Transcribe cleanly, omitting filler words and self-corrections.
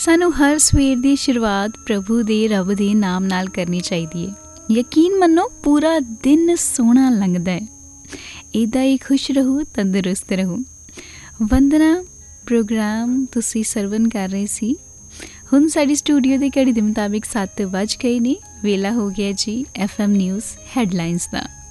ਸਾਨੂੰ ਹਰ ਸਵੇਰ ਦੀ ਸ਼ੁਰੂਆਤ ਪ੍ਰਭੂ ਦੇ ਰੱਬ ਦੇ ਨਾਮ ਨਾਲ ਕਰਨੀ ਚਾਹੀਦੀ ਹੈ। ਯਕੀਨ ਮੰਨੋ ਪੂਰਾ ਦਿਨ ਸੋਹਣਾ ਲੰਘਦਾ ਹੈ। ਇੱਦਾਂ ਹੀ ਖੁਸ਼ ਰਹੋ, ਤੰਦਰੁਸਤ ਰਹੋ। ਵੰਦਨਾ ਪ੍ਰੋਗਰਾਮ ਤੁਸੀਂ ਸਰਵਨ ਕਰ ਰਹੇ ਸੀ। ਹੁਣ ਸਾਡੀ ਸਟੂਡੀਓ ਦੀ ਘੜੀ ਦੇ ਮੁਤਾਬਿਕ 7 ਵੱਜ ਗਏ ਨੇ। ਵੇਲਾ ਹੋ ਗਿਆ ਜੀ FM ਨਿਊਜ਼ ਹੈਡਲਾਈਨਸ ਦਾ।